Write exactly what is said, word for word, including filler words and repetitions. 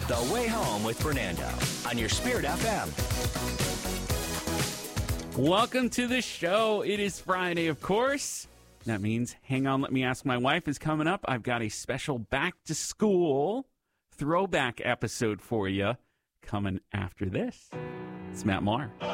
The Way Home with Fernando on your Spirit F M. Welcome to the show. It is Friday, of course. That means Hang On, Let Me Ask My Wife is coming up. I've got a special back-to-school throwback episode for you coming after this. It's Matt Maher.